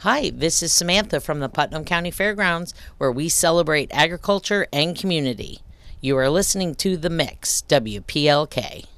Hi, this is Samantha from the Putnam County Fairgrounds, where we celebrate agriculture and community. You are listening to The Mix, WPLK.